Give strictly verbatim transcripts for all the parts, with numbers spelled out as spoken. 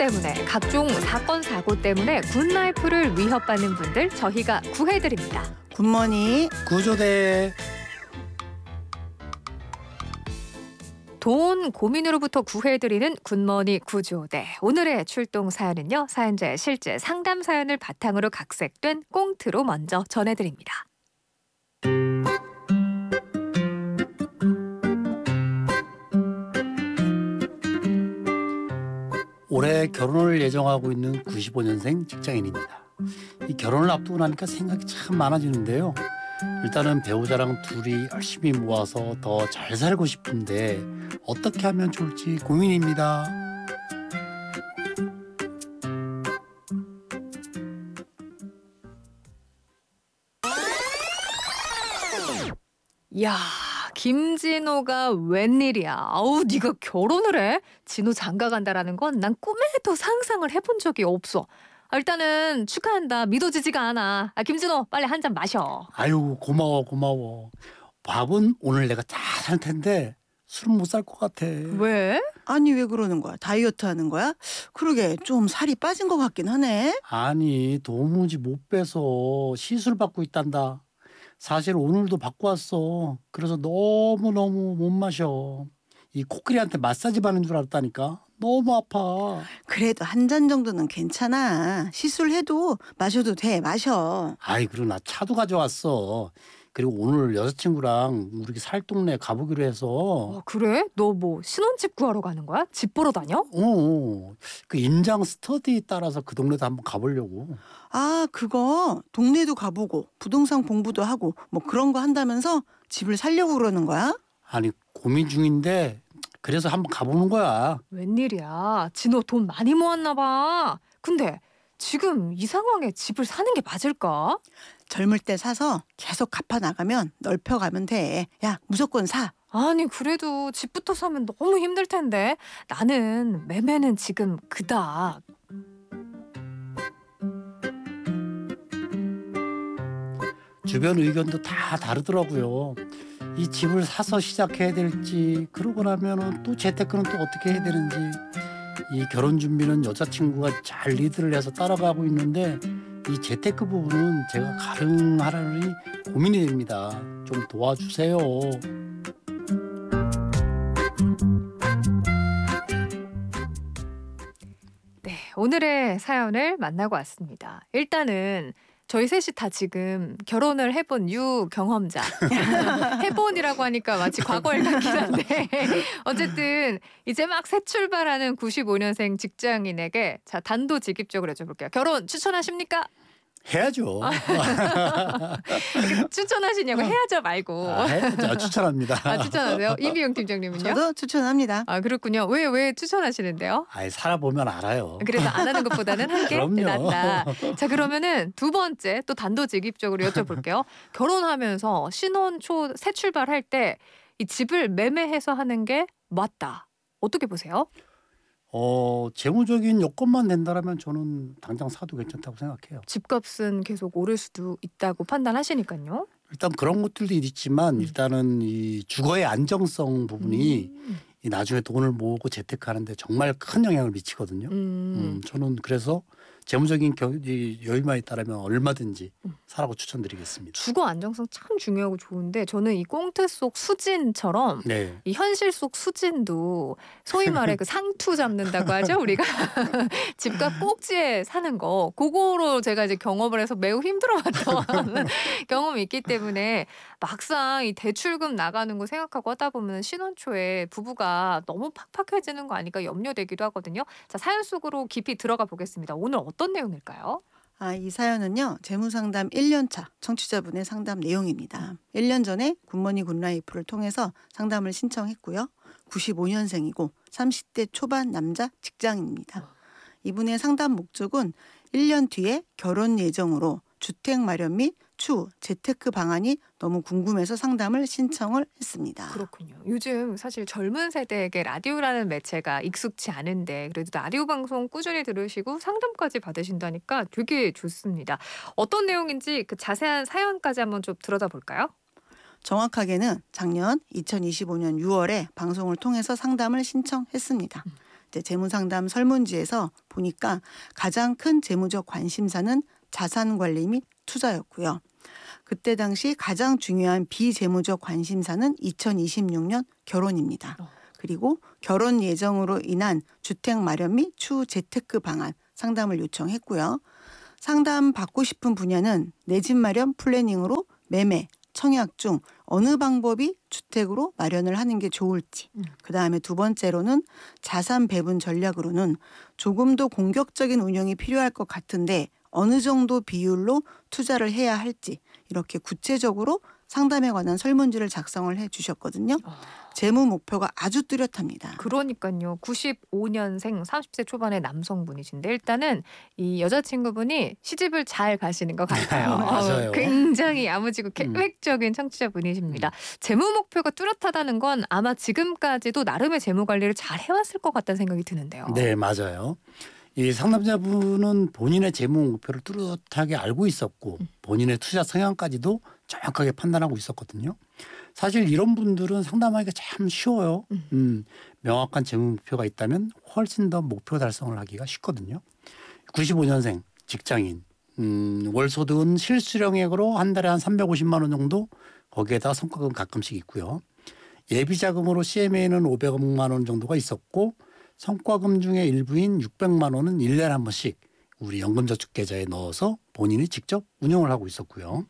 때문에 각종 사건 사고 때문에 굿라이프를 위협받는 분들 저희가 구해드립니다. 굿모닝 구조대. 돈 고민으로부터 구해드리는 굿모닝 구조대. 오늘의 출동 사연은요. 사연자의 실제 상담 사연을 바탕으로 각색된 꽁트로 먼저 전해드립니다. 올해 결혼을 예정하고 있는 구십오 년생 직장인입니다. 이 결혼을 앞두고 나니까 생각이 참 많아지는데요. 일단은 배우자랑 둘이 열심히 모아서 더 잘 살고 싶은데 어떻게 하면 좋을지 고민입니다. 야, 김진호가 웬일이야. 아우, 네가 결혼을 해? 진호 장가 간다라는 건 난 꿈에도 상상을 해본 적이 없어. 아, 일단은 축하한다. 믿어지지가 않아. 아, 김진호 빨리 한 잔 마셔. 아유, 고마워 고마워. 밥은 오늘 내가 잘 할 텐데 술은 못 살 것 같아. 왜? 아니 왜 그러는 거야? 다이어트 하는 거야? 그러게 좀 살이 빠진 것 같긴 하네. 아니, 도무지 못 빼서 시술 받고 있단다. 사실 오늘도 받고 왔어. 그래서 너무너무 못 마셔. 이 코끼리한테 마사지 받는 줄 알았다니까. 너무 아파. 그래도 한 잔 정도는 괜찮아. 시술해도 마셔도 돼. 마셔. 아이, 그리고 나 차도 가져왔어. 그리고 오늘 여자친구랑 우리 살 동네 가보기로 해서 어, 그래? 너 뭐 신혼집 구하러 가는 거야? 집 보러 다녀? 어, 어, 그 임장 스터디 따라서 그 동네도 한번 가보려고. 아 그거 동네도 가보고 부동산 공부도 하고 뭐 그런 거 한다면서 집을 살려고 그러는 거야? 아니, 고민 중인데 그래서 한번 가보는 거야. 웬일이야. 진호 돈 많이 모았나 봐. 근데 지금 이 상황에 집을 사는 게 맞을까? 젊을 때 사서 계속 갚아 나가면 넓혀가면 돼. 야 무조건 사. 아니 그래도 집부터 사면 너무 힘들 텐데. 나는 매매는 지금 그닥. 주변 의견도 다 다르더라고요. 이 집을 사서 시작해야 될지, 그러고 나면은 또 재테크는 또 어떻게 해야 되는지. 이 결혼 준비는 여자친구가 잘 리드를 해서 따라가고 있는데 이 재테크 부분은 제가 가능하려니 고민이 됩니다. 좀 도와주세요. 네, 오늘의 사연을 만나고 왔습니다. 일단은 저희 셋이 다 지금 결혼을 해본 유경험자. 해본이라고 하니까 마치 과거일 같긴 한데 어쨌든 이제 막 새 출발하는 구십오 년생 직장인에게 자 단도직입적으로 여쭤볼게요. 결혼 추천하십니까? 해야죠. 추천하시냐고 해야죠 말고. 아, 해야죠. 아, 추천합니다. 아, 추천하세요? 이미영 팀장님은요? 저도 추천합니다. 아 그렇군요. 왜 왜 추천하시는데요? 아이, 살아보면 알아요. 그래서 안 하는 것보다는 한 게 그럼요. 낫다. 자 그러면은 두 번째 또 단도직입적으로 여쭤볼게요. 결혼하면서 신혼 초 새 출발할 때 이 집을 매매해서 하는 게 맞다. 어떻게 보세요? 어, 재무적인 여건만 된다라면 저는 당장 사도 괜찮다고 생각해요. 집값은 계속 오를 수도 있다고 판단하시니까요. 일단 그런 것들도 있지만 일단은 이 주거의 안정성 부분이 음. 이 나중에 돈을 모으고 재테크하는데 정말 큰 영향을 미치거든요. 음. 음, 저는 그래서 재무적인 겨, 이 여유만 있다라면 얼마든지 음. 사라고 추천드리겠습니다. 주거 안정성 참 중요하고 좋은데 저는 이 꽁트 속 수진처럼 네. 이 현실 속 수진도 소위 말해 그 상투 잡는다고 하죠 우리가 집값 꼭지에 사는 거 그거로 제가 이제 경험을 해서 매우 힘들어왔던 경험이 있기 때문에 막상 이 대출금 나가는 거 생각하고 하다 보면 신혼 초에 부부가 너무 팍팍해지는 거 아닐까 염려되기도 하거든요. 자 사연 속으로 깊이 들어가 보겠습니다. 오늘 어떤 내용일까요? 아, 이 사연은요. 재무상담 일 년 차 청취자분의 상담 내용입니다. 일 년 전에 굿머니 굿라이프를 통해서 상담을 신청했고요. 구십오 년생이고 삼십 대 초반 남자 직장인입니다. 이분의 상담 목적은 일 년 뒤에 결혼 예정으로 주택 마련 및 추후 재테크 방안이 너무 궁금해서 상담을 신청을 했습니다. 그렇군요. 요즘 사실 젊은 세대에게 라디오라는 매체가 익숙치 않은데 그래도 라디오 방송 꾸준히 들으시고 상담까지 받으신다니까 되게 좋습니다. 어떤 내용인지 그 자세한 사연까지 한번 좀 들여다 볼까요? 정확하게는 작년 이천이십오 년 유월에 방송을 통해서 상담을 신청했습니다. 이제 재무상담 설문지에서 보니까 가장 큰 재무적 관심사는 자산 관리 및 투자였고요. 그때 당시 가장 중요한 비재무적 관심사는 이천이십육 년 결혼입니다. 그리고 결혼 예정으로 인한 주택 마련 및 추후 재테크 방안 상담을 요청했고요. 상담 받고 싶은 분야는 내 집 마련 플래닝으로 매매, 청약 중 어느 방법이 주택으로 마련을 하는 게 좋을지, 음. 그 다음에 두 번째로는 자산 배분 전략으로는 조금 더 공격적인 운영이 필요할 것 같은데 어느 정도 비율로 투자를 해야 할지 이렇게 구체적으로 상담에 관한 설문지를 작성을 해주셨거든요. 재무 목표가 아주 뚜렷합니다. 그러니까요. 구십오 년생 삼십 세 초반의 남성분이신데 일단은 이 여자친구분이 시집을 잘 가시는 것 같아요. 맞아요. 어, 굉장히 야무지고 음. 계획적인 청취자분이십니다. 음. 재무 목표가 뚜렷하다는 건 아마 지금까지도 나름의 재무 관리를 잘 해왔을 것 같다는 생각이 드는데요. 네, 맞아요. 이 상담자분은 본인의 재무 목표를 뚜렷하게 알고 있었고 본인의 투자 성향까지도 정확하게 판단하고 있었거든요. 사실 이런 분들은 상담하기가 참 쉬워요. 음. 음, 명확한 재무 목표가 있다면 훨씬 더 목표 달성을 하기가 쉽거든요. 구십오 년생 직장인, 음, 월 소득은 실수령액으로 한 달에 한 삼백오십만 원 정도, 거기에다 성과금 가끔씩 있고요. 예비 자금으로 씨엠에이는 오백만 원 정도가 있었고 성과금 중에 일부인 육백만 원은 일 년에 한 번씩 우리 연금저축계좌에 넣어서 본인이 직접 운영을 하고 있었고요.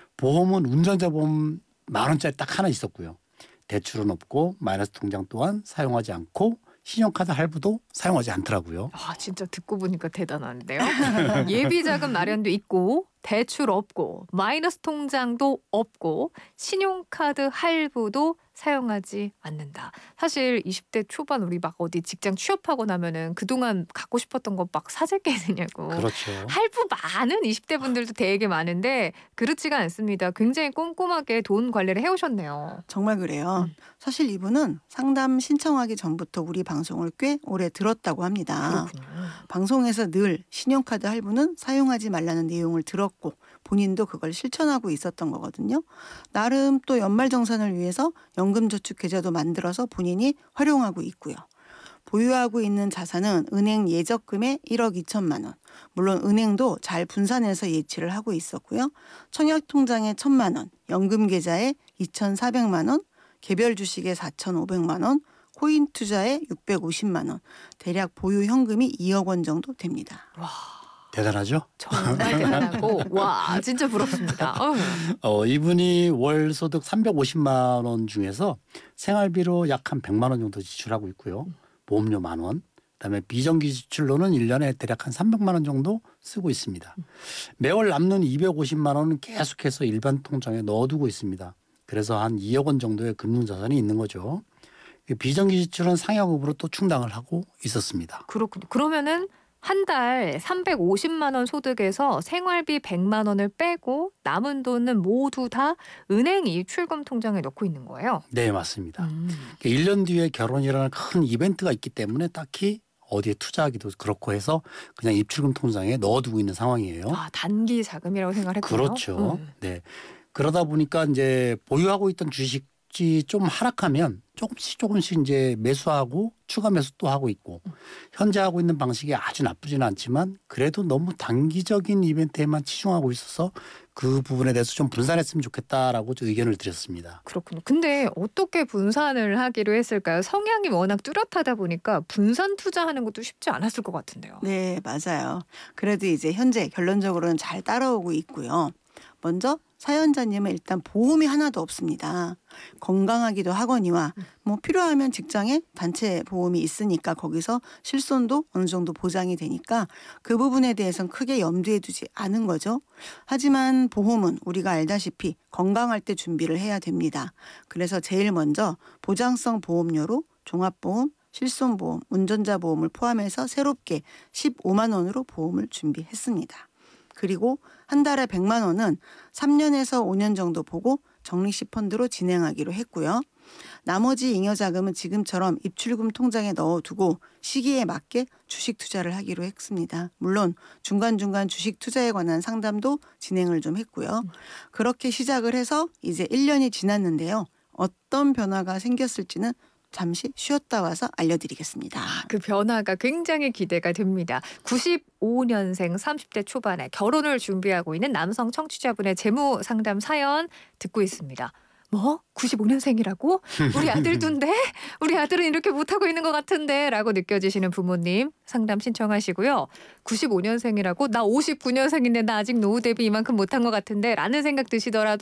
보험은 운전자 보험 만 원짜리 딱 하나 있었고요. 대출은 없고 마이너스 통장 또한 사용하지 않고 신용카드 할부도 사용하지 않더라고요. 아, 진짜 듣고 보니까 대단한데요. 예비 자금 마련도 있고 대출 없고 마이너스 통장도 없고 신용카드 할부도 사용하지 않는다. 사실 이십 대 초반 우리 막 어디 직장 취업하고 나면은 그동안 갖고 싶었던 거 막 사질 게 있느냐고. 그렇죠. 할부 많은 이십 대 분들도 되게 많은데 그렇지가 않습니다. 굉장히 꼼꼼하게 돈 관리를 해오셨네요. 정말 그래요. 음. 사실 이분은 상담 신청하기 전부터 우리 방송을 꽤 오래 들었다고 합니다. 그렇군요. 방송에서 늘 신용카드 할부는 사용하지 말라는 내용을 들었고 본인도 그걸 실천하고 있었던 거거든요. 나름 또 연말정산을 위해서 연금저축계좌도 만들어서 본인이 활용하고 있고요. 보유하고 있는 자산은 은행 예적금의 일억 이천만 원. 물론 은행도 잘 분산해서 예치를 하고 있었고요. 청약통장에 천만 원, 연금계좌에 이천사백만 원, 개별 주식에 사천오백만 원, 코인 투자에 육백오십만 원, 대략 보유 현금이 이억 원 정도 됩니다. 와, 대단하죠? 정말 대단하고 와, 진짜 부럽습니다. 어휴. 어, 이분이 월 소득 삼백오십만 원 중에서 생활비로 약 한 백만 원 정도 지출하고 있고요. 보험료 만 원, 그다음에 비정기 지출로는 일 년에 대략 한 삼백만 원 정도 쓰고 있습니다. 매월 남는 이백오십만 원은 계속해서 일반 통장에 넣어두고 있습니다. 그래서 한 이억 원 정도의 금융자산이 있는 거죠. 비정기 지출은 상여금으로 또 충당을 하고 있었습니다. 그렇군요. 그러면은 한 달 삼백오십만 원 소득에서 생활비 백만 원을 빼고 남은 돈은 모두 다 은행 입출금 통장에 넣고 있는 거예요. 네, 맞습니다. 음. 일 년 뒤에 결혼이라는 큰 이벤트가 있기 때문에 딱히 어디에 투자하기도 그렇고 해서 그냥 입출금 통장에 넣어두고 있는 상황이에요. 아, 단기 자금이라고 생각했군요. 그렇죠. 음. 네. 그러다 보니까 이제 보유하고 있던 주식이 좀 하락하면 조금씩 조금씩 이제 매수하고 추가 매수 또 하고 있고 현재 하고 있는 방식이 아주 나쁘지는 않지만 그래도 너무 단기적인 이벤트에만 치중하고 있어서 그 부분에 대해서 좀 분산했으면 좋겠다라고 의견을 드렸습니다. 그렇군요. 근데 어떻게 분산을 하기로 했을까요? 성향이 워낙 뚜렷하다 보니까 분산 투자하는 것도 쉽지 않았을 것 같은데요. 네, 맞아요. 그래도 이제 현재 결론적으로는 잘 따라오고 있고요. 먼저 사연자님은 일단 보험이 하나도 없습니다. 건강하기도 하거니와 뭐 필요하면 직장에 단체 보험이 있으니까 거기서 실손도 어느 정도 보장이 되니까 그 부분에 대해서는 크게 염두에 두지 않은 거죠. 하지만 보험은 우리가 알다시피 건강할 때 준비를 해야 됩니다. 그래서 제일 먼저 보장성 보험료로 종합보험, 실손보험, 운전자 보험을 포함해서 새롭게 십오만 원으로 보험을 준비했습니다. 그리고 한 달에 백만 원은 삼 년에서 오 년 정도 보고 적립식 펀드로 진행하기로 했고요. 나머지 잉여 자금은 지금처럼 입출금 통장에 넣어두고 시기에 맞게 주식 투자를 하기로 했습니다. 물론 중간중간 주식 투자에 관한 상담도 진행을 좀 했고요. 그렇게 시작을 해서 이제 일 년이 지났는데요. 어떤 변화가 생겼을지는 잠시 쉬었다 와서 알려드리겠습니다. 그 변화가 굉장히 기대가 됩니다. 구십오 년생 삼십 대 초반에 결혼을 준비하고 있는 남성 청취자분의 재무 상담 사연 듣고 있습니다. 뭐? 구십오 년생이라고? 우리 아들도인데? 우리 아들은 이렇게 못하고 있는 것 같은데? 라고 느껴지시는 부모님 상담 신청하시고요. 구십오 년생이라고? 나 오십구 년생인데 나 아직 노후 대비 이만큼 못한 것 같은데? 라는 생각 드시더라도